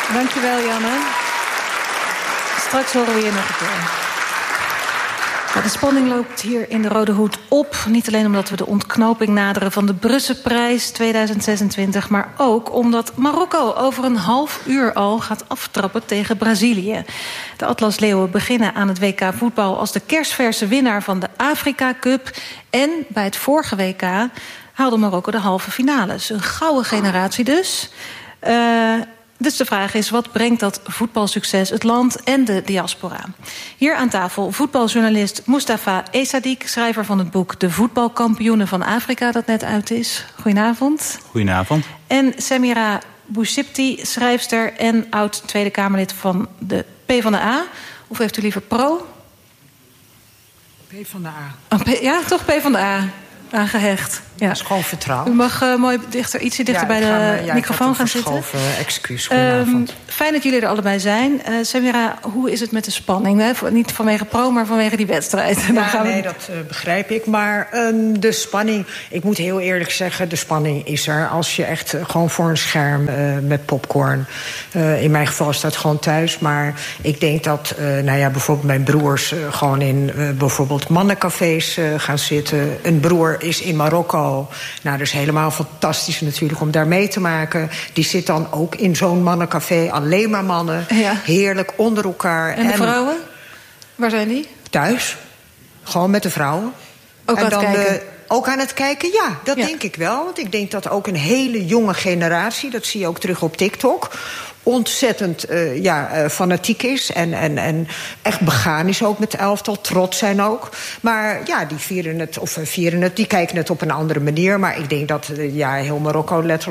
Dankjewel, Janne. Straks horen we je nog een keer. De spanning loopt hier in de Rode Hoed op. Niet alleen omdat we de ontknoping naderen van de Brusselprijs 2026... maar ook omdat Marokko over een half uur al gaat aftrappen tegen Brazilië. De Atlasleeuwen beginnen aan het WK voetbal als de kersverse winnaar van de Afrika Cup. En bij het vorige WK haalde Marokko de halve finales. Een gouden generatie dus. Dus de vraag is, wat brengt dat voetbalsucces het land en de diaspora? Hier aan tafel voetbaljournalist Mustafa Essadik, schrijver van het boek De Voetbalkampioenen van Afrika, dat net uit is. Goedenavond. Goedenavond. En Samira Bouchipti, schrijfster en oud Tweede Kamerlid van de PvdA. Of heeft u liever pro? PvdA. Oh, ja, toch PvdA. Aangehecht. Ja. Dat is gewoon vertrouwen. U mag mooi ietsje dichter bij de microfoon gaan zitten. Excuus, goedenavond. Fijn dat jullie er allebei zijn. Samira, hoe is het met de spanning? Hè? Niet vanwege pro, maar vanwege die wedstrijd. Ja, nee, dat begrijp ik. Maar de spanning, ik moet heel eerlijk zeggen, de spanning is er. Als je echt gewoon voor een scherm met popcorn. In mijn geval is dat gewoon thuis. Maar ik denk dat bijvoorbeeld mijn broers gewoon in bijvoorbeeld mannencafés gaan zitten. Een broer is in Marokko. Nou, dat is helemaal fantastisch natuurlijk om daar mee te maken. Die zit dan ook in zo'n mannencafé, alleen maar mannen. Ja. Heerlijk onder elkaar. En de vrouwen? Waar zijn die? Thuis. Gewoon met de vrouwen. Ook aan het kijken? Ook aan het kijken, ja, dat denk ik wel. Want ik denk dat ook een hele jonge generatie, dat zie je ook terug op TikTok, ontzettend fanatiek is en echt begaan is ook met het elftal, trots zijn ook. Maar ja, die kijken het op een andere manier. Maar ik denk dat heel Marokko letterlijk